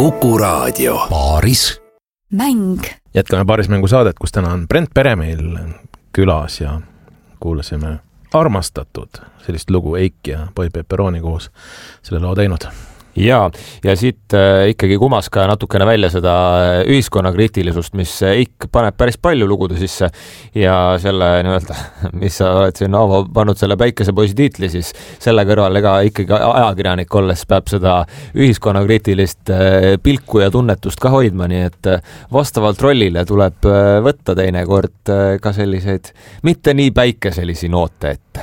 Kuku Raadio. Paaris mäng. Jätkame paarismängu saadet, kus täna on Brent Pere meil külas ja kuulasime Armastatud, sellist lugu Eik ja Boy Pepperoni koos selle loo teinud. Ja siit ikkagi kumas ka natukene välja seda ühiskonnakriitilisust, mis Eik paneb päris palju lugude sisse ja selle nii-öelda, mis sa oled siin pannud selle Päikesepoisi tiitli, siis selle kõrval ega ikkagi ajakirjanik olles peab seda ühiskonnakriitilist pilku ja tunnetust ka hoidma, nii et vastavalt rollile tuleb võtta teinekord ka selliseid mitte nii päikeselisi noote ette.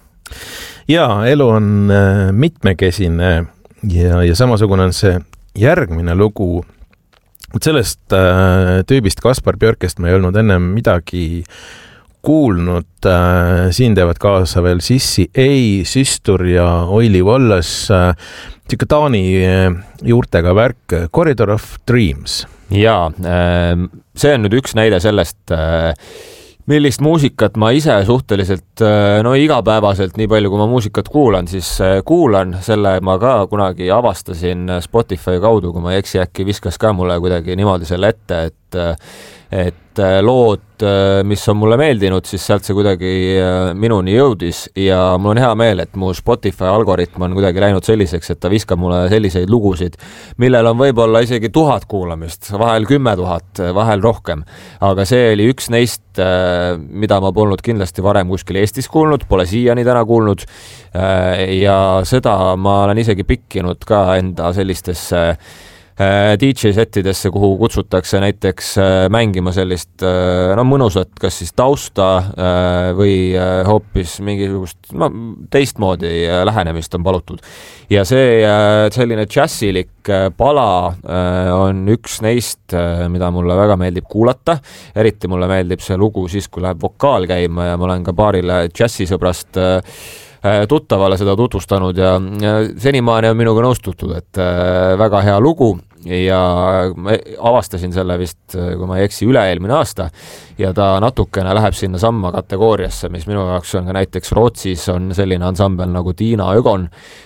Ja elu on mitmekesine ja samasugune on see järgmine lugu. Sellest tüübist Kaspar Björkest ma ei olnud ennem midagi kuulnud. Siin teevad kaasa veel Sissi A, Systur ja Oili Wallace. Siuke Taani juurtega värk Corridor of Dreams. Ja see on nüüd üks näide sellest, millist muusikat ma ise suhteliselt igapäevaselt, nii palju kui ma muusikat kuulan, siis kuulan. Selle ma ka kunagi avastasin Spotify kaudu, kui ma ei eksi, äkki viskas ka mulle kuidagi niimoodi selle ette, et lood, mis on mulle meeldinud, siis sealt see kuidagi minuni jõudis ja mul on hea meel, et mu Spotify algoritm on kuidagi läinud selliseks, et ta viskab mulle selliseid lugusid, millel on võib-olla isegi 1000 kuulamist, vahel 10 000, vahel rohkem. Aga see oli üks neist, mida ma polnud kindlasti varem kuskil Eestis kuulnud, pole siiani täna kuulnud ja seda ma olen isegi pikkinud ka enda sellistesse DJ-settidesse, kuhu kutsutakse näiteks mängima sellist mõnusat, kas siis tausta või hoopis mingisugust teistmoodi lähenemist on palutud. Ja see selline džässilik pala on üks neist, mida mulle väga meeldib kuulata. Eriti mulle meeldib see lugu siis, kui läheb vokaal käima ja ma olen ka paarile džässisõbrast tuttavale seda tutvustanud ja senimaani on minuga nõustutud, et väga hea lugu ja avastasin selle vist, kui ma ei eksi, üle-eelmine aasta ja ta natukene läheb sinna samma kategooriasse, mis minu jaoks on ka näiteks Rootsis on selline ansambel nagu Tiina Ögon,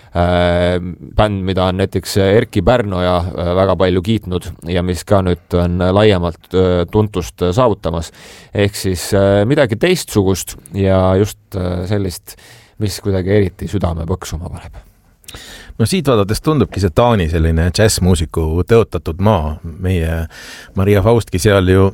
bänd, mida on näiteks Erki Pärnoja väga palju kiitnud ja mis ka nüüd on laiemalt tuntust saavutamas. Ehk siis midagi teistsugust ja just sellist, mis kuidagi eriti südame põksuma paneb. No siit vaadates tundubki see Taani selline džässmuusiku tõotatud maa. Meie Maria Faustki seal ju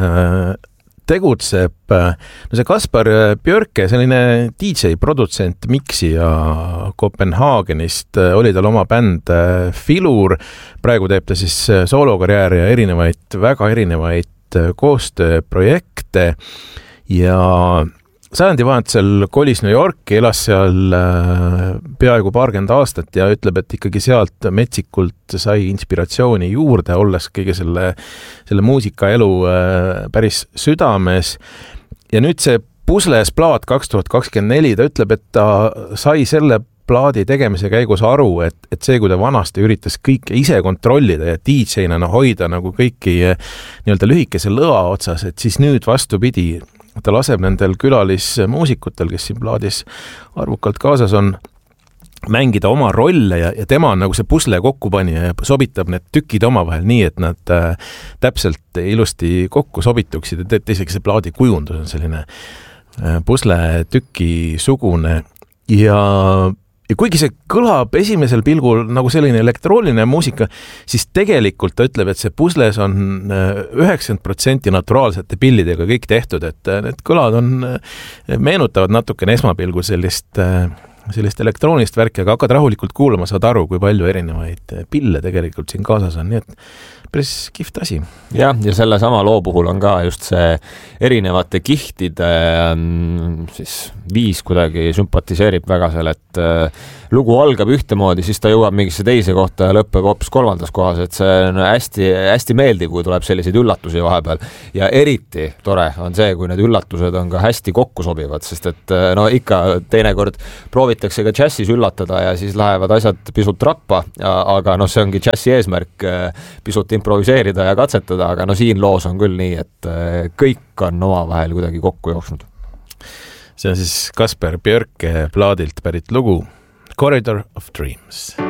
tegutseb. No see Kaspar Björke, selline DJ, produtsent, miksija Kopenhaagenist, oli tal oma bänd Filur. Praegu teeb ta siis soolokarjääri ja väga erinevaid koostööprojekte ja sajandivahetusel kolis New Yorki, elas seal peaaegu 20 aastat ja ütleb, et ikkagi sealt metsikult sai inspiratsiooni juurde, olles kõige selle muusikaelu päris südames. Ja nüüd see Pusles plaat 2024, ta ütleb, et ta sai selle plaadi tegemise käigus aru, et see, kui ta vanasti üritas kõike ise kontrollida ja DJ-na hoida nagu kõiki nii-öelda lühikese lõa otsas, et siis nüüd vastupidi, ta laseb nendel külalismuusikutel, kes siin plaadis arvukalt kaasas on, mängida oma rolle ja tema on nagu see pusle kokkupanija ja sobitab need tükid omavahel nii, et nad täpselt ilusti kokku sobituksid ja isegi see plaadi kujundus on selline pusle tüki sugune ja kuigi see kõlab esimesel pilgul nagu selline elektrooniline muusika, siis tegelikult ta ütleb, et see pusles on 90% naturaalsete pillidega kõik tehtud, et need kõlad meenutavad natukene esmapilgul sellist elektroonist värki, aga hakkad rahulikult kuulama, saad aru, kui palju erinevaid pille tegelikult siin kaasas on, nii et päris kihvt asi. Ja selle sama loo puhul on ka just see erinevate kihtide siis viis kuidagi sümpatiseerib väga selle, et lugu algab ühtemoodi, siis ta jõuab mingisse teise kohta ja lõpeb hoopis kolmandas kohas, et see on hästi, hästi meeldiv, kui tuleb selliseid üllatusi vahepeal ja eriti tore on see, kui need üllatused on ka hästi kokku sobivad, sest et ikka teinekord proovitakse ka džässis üllatada ja siis lähevad asjad pisut rappa, aga see ongi džässi eesmärk pisut improviseerida ja katsetada, aga siin loos on küll nii, et kõik on omavahel kuidagi kokku jooksnud. See on siis Kaspar Björke plaadilt pärit lugu Corridor of Dreams.